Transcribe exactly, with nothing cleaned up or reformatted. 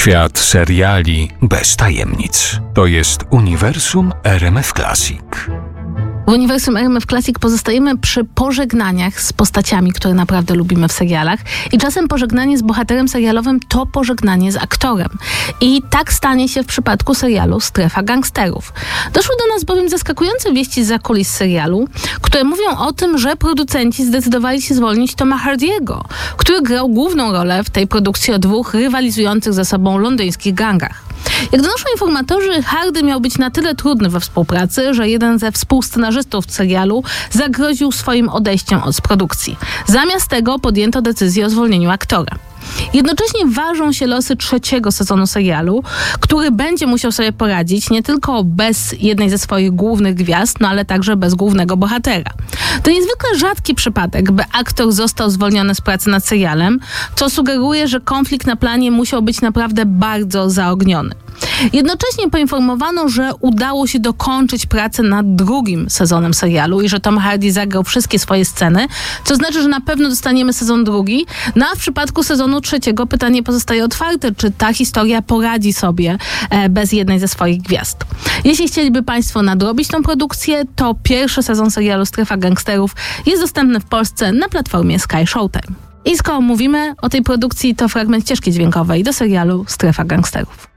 Świat seriali bez tajemnic. To jest uniwersum R M F Classic. W uniwersum R M F Classic pozostajemy przy pożegnaniach z postaciami, które naprawdę lubimy w serialach. I czasem pożegnanie z bohaterem serialowym to pożegnanie z aktorem. I tak stanie się w przypadku serialu Strefa Gangsterów. Doszły do nas bowiem zaskakujące wieści zza kulis serialu, które mówią o tym, że producenci zdecydowali się zwolnić Toma Hardy'ego, który grał główną rolę w tej produkcji o dwóch rywalizujących ze sobą londyńskich gangach. Jak donoszą informatorzy, Hardy miał być na tyle trudny we współpracy, że jeden ze współscenarzystów serialu zagroził swoim odejściem od produkcji. Zamiast tego podjęto decyzję o zwolnieniu aktora. Jednocześnie ważą się losy trzeciego sezonu serialu, który będzie musiał sobie poradzić nie tylko bez jednej ze swoich głównych gwiazd, no ale także bez głównego bohatera. To niezwykle rzadki przypadek, by aktor został zwolniony z pracy nad serialem, co sugeruje, że konflikt na planie musiał być naprawdę bardzo zaogniony. Jednocześnie poinformowano, że udało się dokończyć pracę nad drugim sezonem serialu i że Tom Hardy zagrał wszystkie swoje sceny, co znaczy, że na pewno dostaniemy sezon drugi. No a w przypadku sezonu trzeciego pytanie pozostaje otwarte, czy ta historia poradzi sobie e, bez jednej ze swoich gwiazd. Jeśli chcieliby Państwo nadrobić tą produkcję, to pierwszy sezon serialu Strefa Gangsterów jest dostępny w Polsce na platformie Sky Showtime. I skoro mówimy o tej produkcji, to fragment ścieżki dźwiękowej do serialu Strefa Gangsterów.